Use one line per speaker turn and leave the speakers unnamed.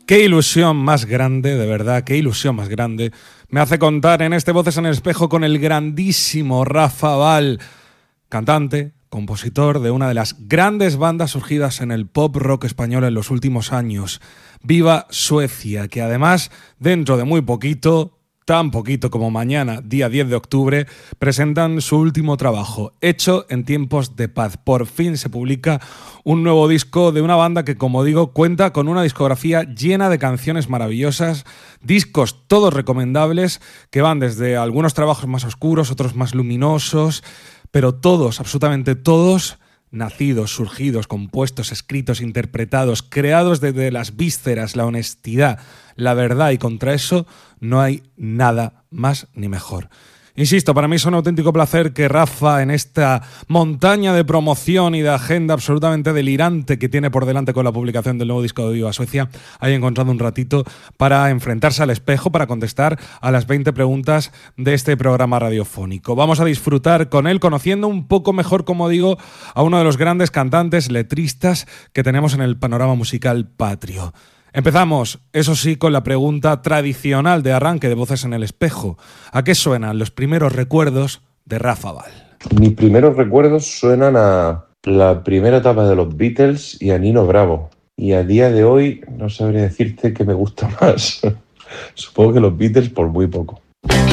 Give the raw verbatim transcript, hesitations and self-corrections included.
Qué ilusión más grande, de verdad, qué ilusión más grande me hace contar en este Voces en el Espejo con el grandísimo Rafa Val, cantante, compositor de una de las grandes bandas surgidas en el pop rock español en los últimos años, Viva Suecia, que además, dentro de muy poquito, tan poquito como mañana, día diez de octubre, presentan su último trabajo, hecho en tiempos de paz. Por fin se publica un nuevo disco de una banda que, como digo, cuenta con una discografía llena de canciones maravillosas, discos todos recomendables, que van desde algunos trabajos más oscuros, otros más luminosos, pero todos, absolutamente todos, nacidos, surgidos, compuestos, escritos, interpretados, creados desde las vísceras, la honestidad, la verdad, y contra eso no hay nada más ni mejor. Insisto, para mí es un auténtico placer que Rafa, en esta montaña de promoción y de agenda absolutamente delirante que tiene por delante con la publicación del nuevo disco de Viva Suecia, haya encontrado un ratito para enfrentarse al espejo, para contestar a las veinte preguntas de este programa radiofónico. Vamos a disfrutar con él, conociendo un poco mejor, como digo, a uno de los grandes cantantes, letristas que tenemos en el panorama musical patrio. Empezamos, eso sí, con la pregunta tradicional de arranque de Voces en el Espejo. ¿A qué suenan los primeros recuerdos de Rafa Val?
Mis primeros recuerdos suenan a la primera etapa de los Beatles y a Nino Bravo. Y a día de hoy no sabría decirte qué me gusta más. Supongo que los Beatles por muy poco.